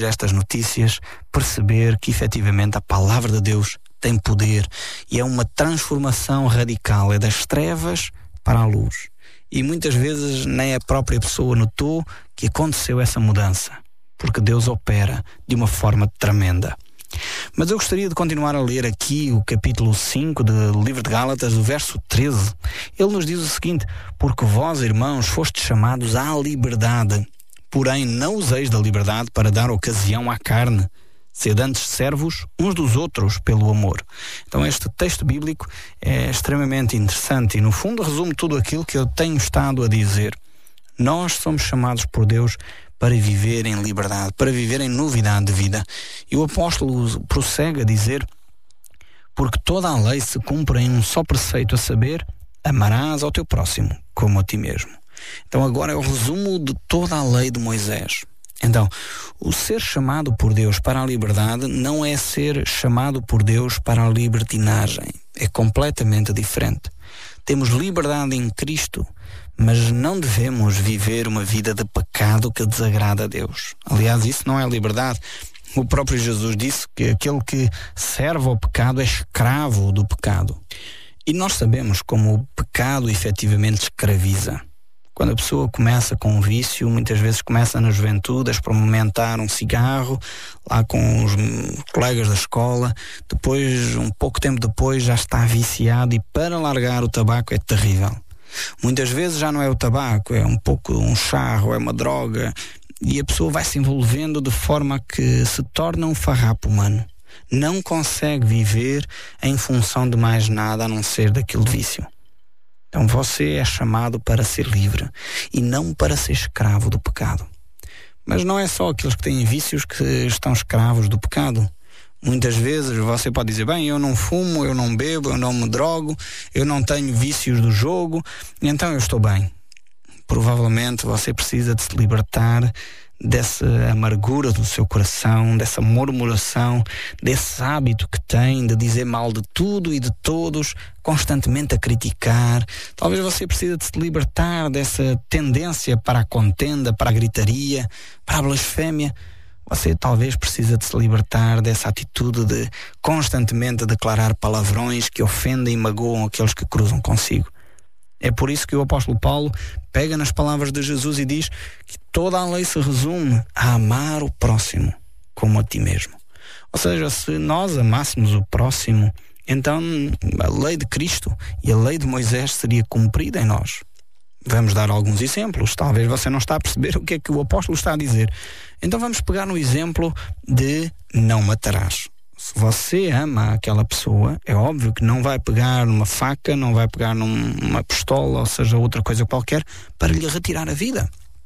estas notícias, perceber que efetivamente a palavra de Deus tem poder e é uma transformação radical, é das trevas para a luz. E muitas vezes nem a própria pessoa notou que aconteceu essa mudança, porque Deus opera de uma forma tremenda. Mas eu gostaria de continuar a ler aqui o capítulo 5 do livro de Gálatas, o verso 13. Ele nos diz o seguinte: porque vós, irmãos, fostes chamados à liberdade, porém não useis da liberdade para dar ocasião à carne. Sede antes servos uns dos outros pelo amor. Então este texto bíblico é extremamente interessante e no fundo resume tudo aquilo que eu tenho estado a dizer. Nós somos chamados por Deus para viver em liberdade, para viver em novidade de vida. E o apóstolo prossegue a dizer: porque toda a lei se cumpre em um só preceito, a saber, amarás ao teu próximo como a ti mesmo. Então agora é o resumo de toda a lei de Moisés. Então, o ser chamado por Deus para a liberdade não é ser chamado por Deus para a libertinagem. É completamente diferente. Temos liberdade em Cristo, mas não devemos viver uma vida de pecado que desagrada a Deus. Aliás, isso não é liberdade. O próprio Jesus disse que aquele que serve ao pecado é escravo do pecado. E nós sabemos como o pecado efetivamente escraviza. Quando a pessoa começa com um vício, muitas vezes começa na juventude a experimentar um cigarro, lá com os colegas da escola, depois, um pouco tempo depois, já está viciado e para largar o tabaco é terrível. Muitas vezes já não é o tabaco, é um pouco um charro, é uma droga, e a pessoa vai se envolvendo de forma que se torna um farrapo humano. Não consegue viver em função de mais nada a não ser daquele vício. Então você é chamado para ser livre e não para ser escravo do pecado. Mas não é só aqueles que têm vícios que estão escravos do pecado. Muitas vezes você pode dizer: bem, eu não fumo, eu não bebo, eu não me drogo, eu não tenho vícios do jogo, então eu estou bem. Provavelmente você precisa de se libertar dessa amargura do seu coração, dessa murmuração, desse hábito que tem de dizer mal de tudo e de todos, constantemente a criticar. Talvez você precise de se libertar dessa tendência para a contenda, para a gritaria, para a blasfémia. Você talvez precisa de se libertar dessa atitude de constantemente declarar palavrões que ofendem e magoam aqueles que cruzam consigo. É por isso que o apóstolo Paulo pega nas palavras de Jesus e diz que toda a lei se resume a amar o próximo como a ti mesmo. Ou seja, se nós amássemos o próximo, então a lei de Cristo e a lei de Moisés seria cumprida em nós. Vamos dar alguns exemplos. Talvez você não está a perceber o que é que o apóstolo está a dizer. Então vamos pegar no exemplo de não matarás. Se você ama aquela pessoa, é óbvio que não vai pegar numa faca, não vai pegar numa pistola, ou seja, outra coisa qualquer, para lhe retirar a vida.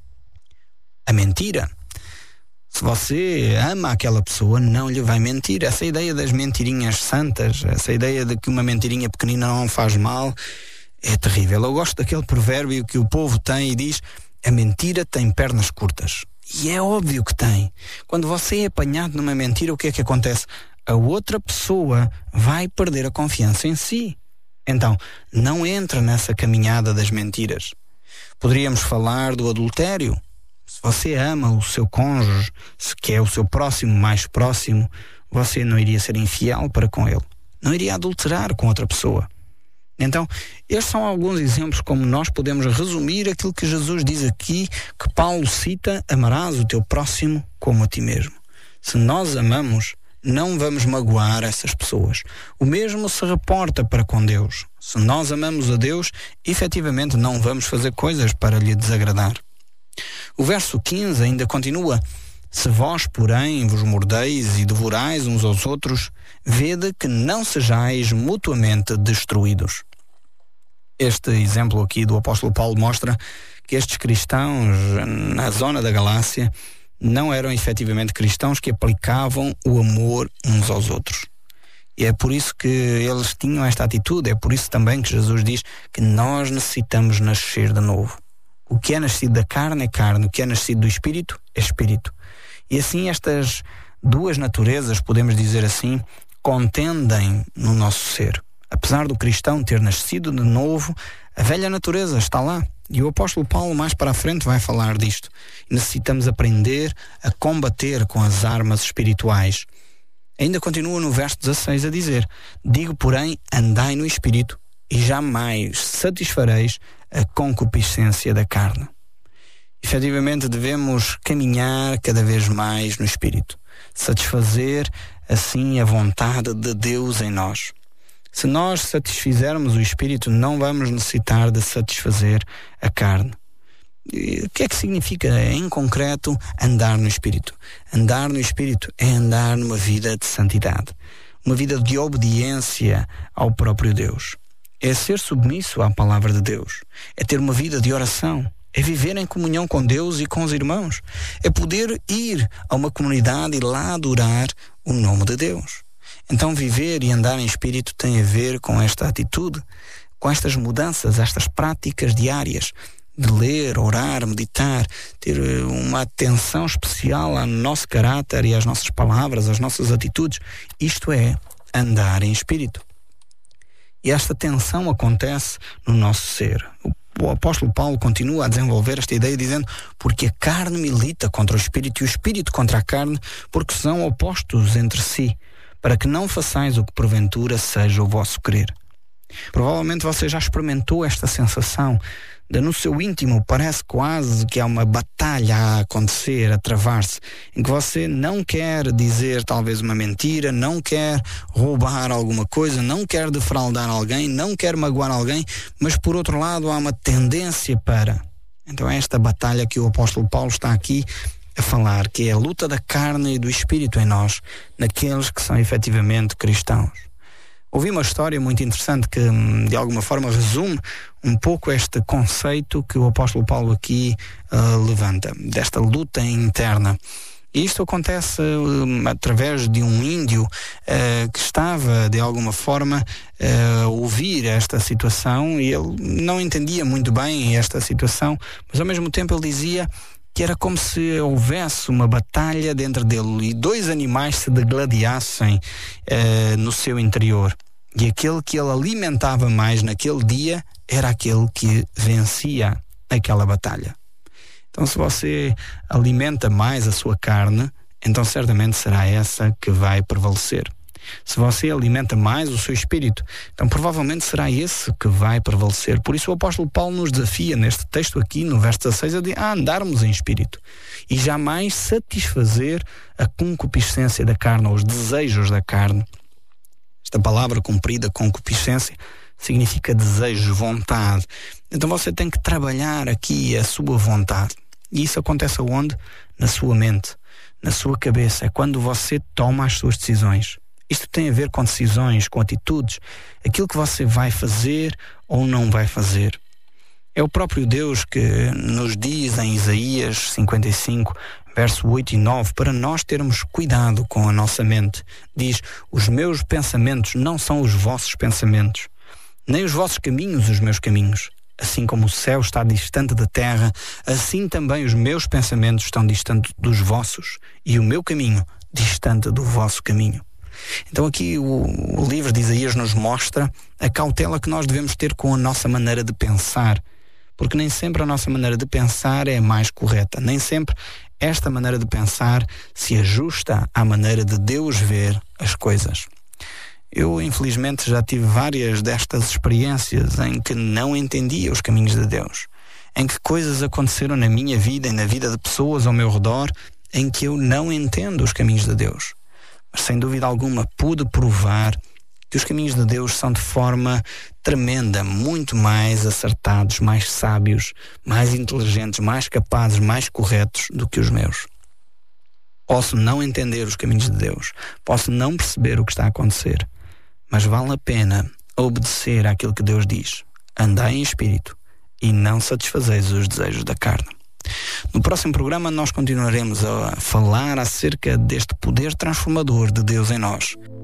A mentira. Se você ama aquela pessoa, não lhe vai mentir. Essa ideia das mentirinhas santas, essa ideia de que uma mentirinha pequenina não faz mal, é terrível. Eu gosto daquele provérbio que o povo tem e diz: a mentira tem pernas curtas. E é óbvio que tem. Quando você é apanhado numa mentira, o que é que acontece? A outra pessoa vai perder a confiança em si. Então, não entra nessa caminhada das mentiras. Poderíamos falar do adultério. Se você ama o seu cônjuge, se quer o seu próximo mais próximo, você não iria ser infiel para com ele. Não iria adulterar com outra pessoa. Então, estes são alguns exemplos como nós podemos resumir aquilo que Jesus diz aqui, que Paulo cita: amarás o teu próximo como a ti mesmo. Se nós amamos, não vamos magoar essas pessoas. O mesmo se reporta para com Deus. Se nós amamos a Deus, efetivamente não vamos fazer coisas para lhe desagradar. O verso 15 ainda continua: se vós, porém, vos mordeis e devorais uns aos outros, vede que não sejais mutuamente destruídos. Este exemplo aqui do apóstolo Paulo mostra que estes cristãos na zona da Galácia não eram efetivamente cristãos que aplicavam o amor uns aos outros. E é por isso que eles tinham esta atitude, é por isso também que Jesus diz que nós necessitamos nascer de novo. O que é nascido da carne é carne, o que é nascido do espírito é espírito. E assim estas duas naturezas, podemos dizer assim, contendem no nosso ser. Apesar do cristão ter nascido de novo, a velha natureza está lá. E o apóstolo Paulo mais para a frente vai falar disto. Necessitamos aprender a combater com as armas espirituais. Ainda continua no verso 16 a dizer: digo, porém, andai no Espírito, e jamais satisfareis a concupiscência da carne. Efetivamente devemos caminhar cada vez mais no Espírito, satisfazer assim a vontade de Deus em nós. Se nós satisfizermos o Espírito, não vamos necessitar de satisfazer a carne. E o que é que significa, em concreto, andar no Espírito? Andar no Espírito é andar numa vida de santidade, uma vida de obediência ao próprio Deus. É ser submisso à palavra de Deus, é ter uma vida de oração, é viver em comunhão com Deus e com os irmãos, é poder ir a uma comunidade e lá adorar o nome de Deus. Então viver e andar em Espírito tem a ver com esta atitude, com estas mudanças, estas práticas diárias, de ler, orar, meditar, ter uma atenção especial ao nosso caráter e às nossas palavras, às nossas atitudes. Isto é andar em Espírito. E esta tensão acontece no nosso ser. O apóstolo Paulo continua a desenvolver esta ideia dizendo: porque a carne milita contra o Espírito e o Espírito contra a carne, porque são opostos entre si, para que não façais o que porventura seja o vosso querer. Provavelmente você já experimentou esta sensação de, no seu íntimo, parece quase que há uma batalha a acontecer, a travar-se, em que você não quer dizer talvez uma mentira, não quer roubar alguma coisa, não quer defraudar alguém, não quer magoar alguém, mas por outro lado há uma tendência para. Então é esta batalha que o apóstolo Paulo está aqui a falar, que é a luta da carne e do Espírito em nós, naqueles que são efetivamente cristãos. Ouvi uma história muito interessante que, de alguma forma, resume um pouco este conceito que o apóstolo Paulo aqui levanta, desta luta interna. E isto acontece através de um índio que estava, de alguma forma, a ouvir esta situação, e ele não entendia muito bem esta situação, mas ao mesmo tempo ele dizia que era como se houvesse uma batalha dentro dele e dois animais se degladiassem no seu interior. E aquele que ele alimentava mais naquele dia era aquele que vencia aquela batalha. Então, se você alimenta mais a sua carne, então certamente será essa que vai prevalecer. Se você alimenta mais o seu espírito, então provavelmente será esse que vai prevalecer. Por isso o apóstolo Paulo nos desafia neste texto aqui, no verso 16, a andarmos em espírito e jamais satisfazer a concupiscência da carne, ou os desejos da carne. Esta palavra comprida, concupiscência, significa desejo, vontade. Então você tem que trabalhar aqui a sua vontade. E isso acontece aonde? Na sua mente, na sua cabeça. É quando você toma as suas decisões. Isto tem a ver com decisões, com atitudes, aquilo que você vai fazer ou não vai fazer. É o próprio Deus que nos diz em Isaías 55, verso 8 e 9, para nós termos cuidado com a nossa mente. Diz: os meus pensamentos não são os vossos pensamentos, nem os vossos caminhos os meus caminhos. Assim como o céu está distante da terra, assim também os meus pensamentos estão distantes dos vossos, e o meu caminho distante do vosso caminho. Então aqui o livro de Isaías nos mostra a cautela que nós devemos ter com a nossa maneira de pensar, porque nem sempre a nossa maneira de pensar é a mais correta, nem sempre esta maneira de pensar se ajusta à maneira de Deus ver as coisas. Eu, infelizmente, já tive várias destas experiências em que não entendia os caminhos de Deus, em que coisas aconteceram na minha vida e na vida de pessoas ao meu redor em que eu não entendo os caminhos de Deus. Mas, sem dúvida alguma, pude provar que os caminhos de Deus são de forma tremenda, muito mais acertados, mais sábios, mais inteligentes, mais capazes, mais corretos do que os meus. Posso não entender os caminhos de Deus, posso não perceber o que está a acontecer, mas vale a pena obedecer àquilo que Deus diz. Andai em espírito e não satisfazeis os desejos da carne. No próximo programa nós continuaremos a falar acerca deste poder transformador de Deus em nós.